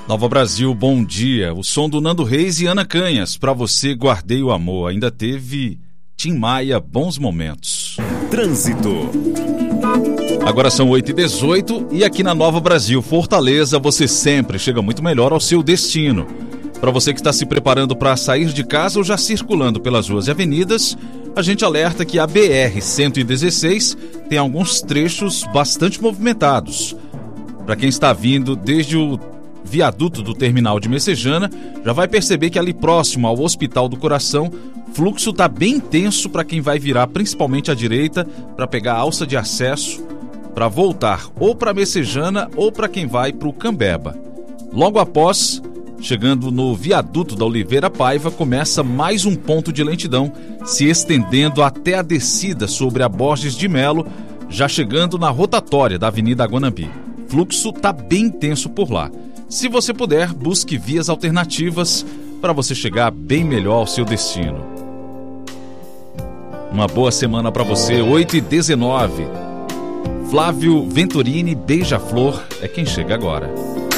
Nova Brasil, bom dia. O som do Nando Reis e Ana Canhas. Pra você, guardei o amor. Ainda teve Tim Maia, bons momentos. Trânsito. Agora são 8h18 e aqui na Nova Brasil, Fortaleza, você sempre chega muito melhor ao seu destino. Para você que está se preparando para sair de casa ou já circulando pelas ruas e avenidas, a gente alerta que a BR-116 tem alguns trechos bastante movimentados. Para quem está vindo desde o viaduto do terminal de Messejana, já vai perceber que ali próximo ao Hospital do Coração, fluxo está bem intenso para quem vai virar principalmente à direita para pegar a alça de acesso para voltar ou para Messejana ou para quem vai para o Cambeba. Logo após, chegando no viaduto da Oliveira Paiva, começa mais um ponto de lentidão, se estendendo até a descida sobre a Borges de Melo, já chegando na rotatória da Avenida Aguanambi. Fluxo está bem intenso por lá. Se você puder, busque vias alternativas para você chegar bem melhor ao seu destino. Uma boa semana para você, 8h19. Flávio Venturini, Beija-Flor, é quem chega agora.